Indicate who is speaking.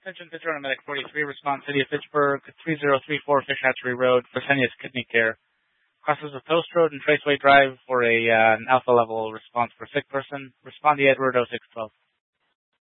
Speaker 1: Attention, Pitcher on Medic 43, response City of Fitchburg, 3034 Fish Hatchery Road, Fresenius Kidney Care. Crosses with Post Road and Traceway Drive for an alpha level response for sick person. Respondee Edward 0612.